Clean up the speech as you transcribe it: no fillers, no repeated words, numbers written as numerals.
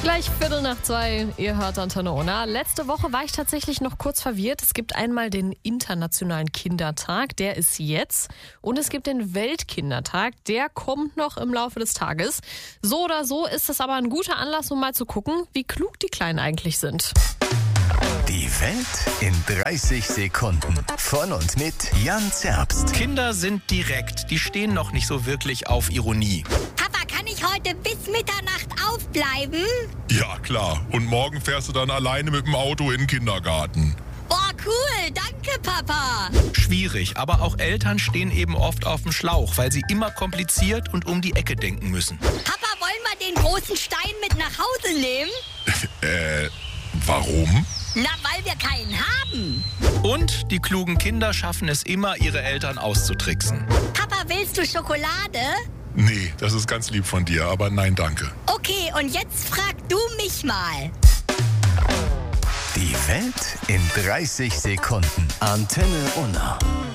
Gleich 2:15, ihr hört Antenne Unna. Letzte Woche war ich tatsächlich noch kurz verwirrt. Es gibt einmal den Internationalen Kindertag, der ist jetzt. Und es gibt den Weltkindertag, der kommt noch im Laufe des Tages. So oder so ist es aber ein guter Anlass, um mal zu gucken, wie klug die Kleinen eigentlich sind. Die Welt in 30 Sekunden. Von und mit Jan Zerbst. Kinder sind direkt, die stehen noch nicht so wirklich auf Ironie. Papa, kann ich heute bis Mitternacht aufbleiben? Ja, klar. Und morgen fährst du dann alleine mit dem Auto in den Kindergarten. Boah, cool, danke, Papa. Schwierig, aber auch Eltern stehen eben oft auf dem Schlauch, weil sie immer kompliziert und um die Ecke denken müssen. Papa, wollen wir den großen Stein mit nach Hause nehmen? Warum? Na, weil wir keinen haben. Und die klugen Kinder schaffen es immer, ihre Eltern auszutricksen. Papa, willst du Schokolade? Nee, das ist ganz lieb von dir, aber nein, danke. Okay, und jetzt frag du mich mal. Die Welt in 30 Sekunden. Antenne Unna.